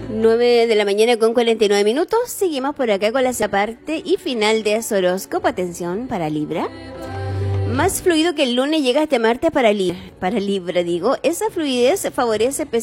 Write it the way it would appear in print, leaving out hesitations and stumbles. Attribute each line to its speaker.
Speaker 1: 9 de la mañana con 49 minutos. Seguimos por acá con la parte y final de su horóscopo. Atención para Libra. Más fluido que el lunes llega este martes para Libra, digo. Esa fluidez favorece